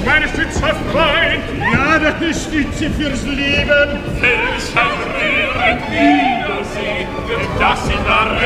meine Stütze Freund. Ja, deine Stütze fürs Leben. Welch ein Wiedersehen wird das in der